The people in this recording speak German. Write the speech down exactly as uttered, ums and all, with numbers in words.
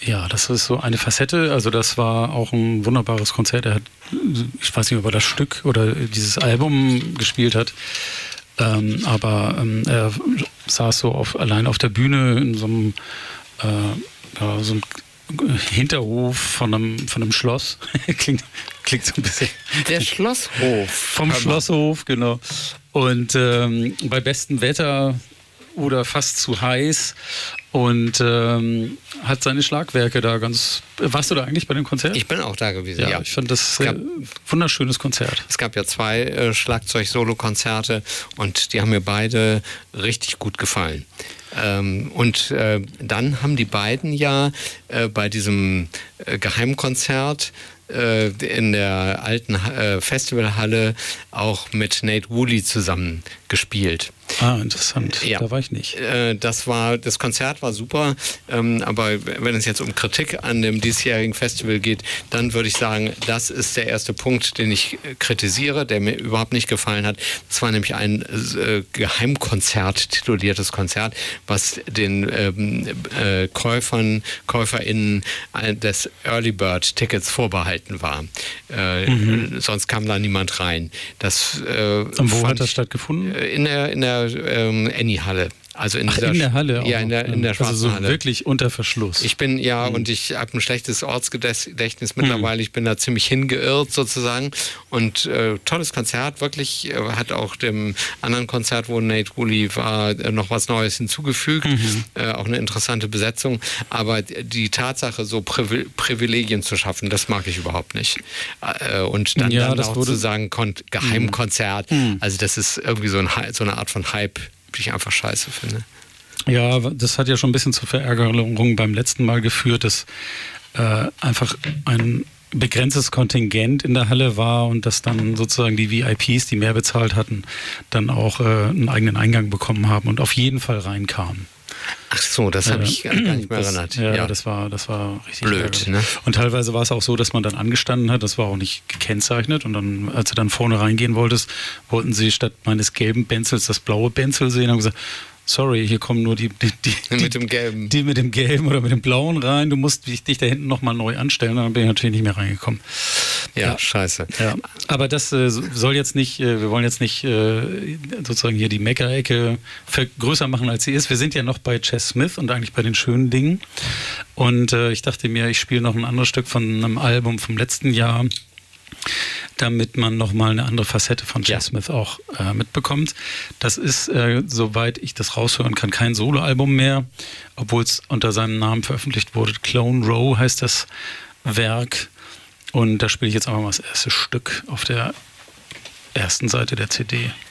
Ja, das ist so eine Facette. Also das war auch ein wunderbares Konzert. Er hat, ich weiß nicht, ob er das Stück oder dieses Album gespielt hat, ähm, aber ähm, er saß so auf, allein auf der Bühne in so einem, äh, ja, so einem Hinterhof von einem, von einem Schloss. klingt, klingt so ein bisschen. Der Schlosshof. Vom Schlosshof, genau. Und ähm, bei bestem Wetter oder fast zu heiß und ähm, hat seine Schlagwerke da ganz... Warst du da eigentlich bei dem Konzert? Ich bin auch da gewesen, ja. ja. Ich fand das ein äh, wunderschönes Konzert. Es gab ja zwei äh, Schlagzeug-Solo-Konzerte und die haben mir beide richtig gut gefallen. Ähm, und äh, dann haben die beiden ja äh, bei diesem äh, Geheimkonzert äh, in der alten äh, Festivalhalle auch mit Nate Wooley zusammen gespielt. Ah, interessant. Ja. Da war ich nicht. Äh, das war, das Konzert war super, ähm, aber wenn es jetzt um Kritik an dem diesjährigen Festival geht, dann würde ich sagen, das ist der erste Punkt, den ich kritisiere, der mir überhaupt nicht gefallen hat. Das war nämlich ein äh, Geheimkonzert, tituliertes Konzert, was den ähm, äh, Käufern, KäuferInnen des Early Bird Tickets vorbehalten war. Äh, mhm. Sonst kam da niemand rein. Das, äh, Und wo hat das stattgefunden? In der, in der ähm, Annie-Halle. Also in, Ach, dieser, in der Halle auch. Ja, in der, in der schwarzen also so Halle. Wirklich unter Verschluss. Ich bin, ja, mhm. und ich habe ein schlechtes Ortsgedächtnis mittlerweile. Mhm. Ich bin da ziemlich hingeirrt sozusagen. Und äh, tolles Konzert, wirklich. Äh, hat auch dem anderen Konzert, wo Nate Wooley war, äh, noch was Neues hinzugefügt. Mhm. Äh, auch eine interessante Besetzung. Aber die Tatsache, so Privi- Privilegien zu schaffen, das mag ich überhaupt nicht. Äh, und dann, ja, dann das auch wurde... zu sagen, Kon- Geheimkonzert. Mhm. Also das ist irgendwie so, ein, so eine Art von Hype, die ich einfach scheiße finde. Ja, das hat ja schon ein bisschen zur Verärgerung beim letzten Mal geführt, dass äh, einfach ein begrenztes Kontingent in der Halle war und dass dann sozusagen die V I Ps, die mehr bezahlt hatten, dann auch äh, einen eigenen Eingang bekommen haben und auf jeden Fall reinkamen. Ach so, das habe ich gar nicht mehr das, erinnert. Ja, ja, das war, das war richtig blöd. Ne? Und teilweise war es auch so, dass man dann angestanden hat, das war auch nicht gekennzeichnet und dann, als du dann vorne reingehen wolltest, wollten sie statt meines gelben Benzels das blaue Benzel sehen und haben gesagt, sorry, hier kommen nur die, die, die, mit dem gelben. die mit dem gelben oder mit dem blauen rein. Du musst dich da hinten nochmal neu anstellen. Und dann bin ich natürlich nicht mehr reingekommen. Ja, ja. Scheiße. Ja. Aber das äh, soll jetzt nicht, äh, wir wollen jetzt nicht äh, sozusagen hier die Meckerecke größer machen, als sie ist. Wir sind ja noch bei Chess Smith und eigentlich bei den schönen Dingen. Und äh, ich dachte mir, ich spiele noch ein anderes Stück von einem Album vom letzten Jahr, damit man nochmal eine andere Facette von Chess ja. Smith auch äh, mitbekommt. Das ist, äh, soweit ich das raushören kann, kein Soloalbum mehr, obwohl es unter seinem Namen veröffentlicht wurde. Clone Row heißt das Werk. Und da spiele ich jetzt einfach mal das erste Stück auf der ersten Seite der C D.